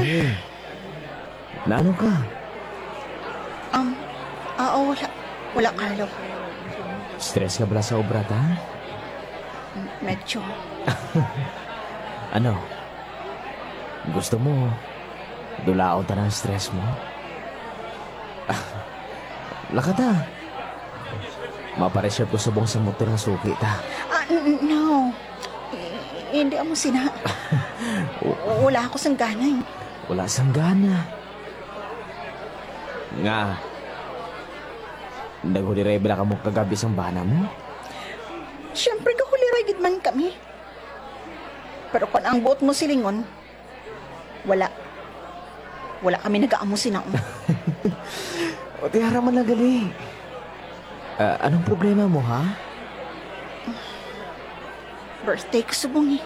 Hey, naano ka? Wala. Wala, Carlo. Stress ka bala sa obra, ta? Medyo. Ano? Gusto mo dulaon ta ng stress mo? Lakad ta. Mapareserve ko subong sa motor ng suki ta. No. Hindi mo sina. Wala ako sang gana eh. Wala sang gana. Nga. Naghulirebela ka mo kagabi sang bana mo? Siyempre kahuliragid man kami. Pero kung ang buot mo silingon, wala. Wala kami nag-aamo sinaon. O tiyara man na gali. Anong problema mo, ha? Birthday ko subong eh.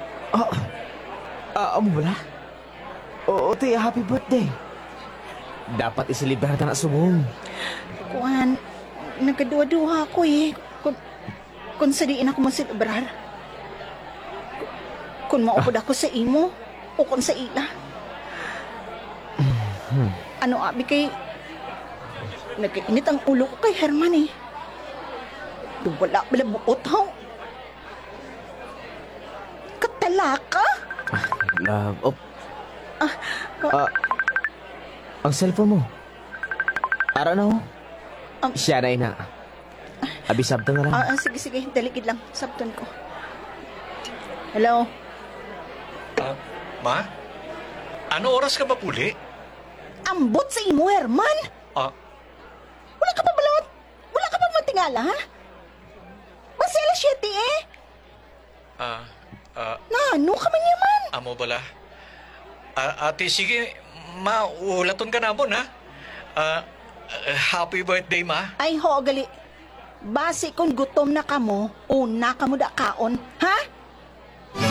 Amo bala? Oo, tiya, happy birthday. Dapat isilibrar ta na subong. Kuhan, nagkaduwa-duwa ako eh. Kung sadiin ako masilibrar. Kung maupod ako sa imo, o kung sa ila. Ano abi kay... Nagkainit ang ulo ko kay Herman eh. Wala bala buot haw. Katalaka? Love, ang cellphone mo. Ara na ho. Siya na ina. Abisab ta nga lang. Sige, daligid lang. Sabton ko. Hello? Ma? Ano oras ka ba puli? Ambot sa imo, Herman? Wala ka pa balot? Wala ka pa matingala, ha? Basta alas 7 eh. Ano ka man yaman? Amo bala? Ate, sige, ma, ulaton ka na po, ha? Happy birthday, ma. Ay, ho, gali. Base kung gutom na kamo, una kamo da kaon, ha?